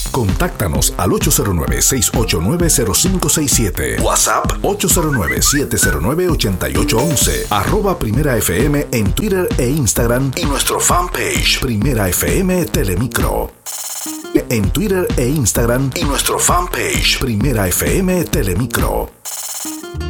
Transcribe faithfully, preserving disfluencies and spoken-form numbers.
Contáctanos al ocho cero nueve, seis ocho nueve, cero cinco seis siete. WhatsApp ocho cero nueve, siete cero nueve, ocho ocho uno uno. Arroba Primera F M en Twitter e Instagram y nuestro fanpage Primera F M Telemicro. En Twitter e Instagram y nuestro fanpage Primera F M Telemicro.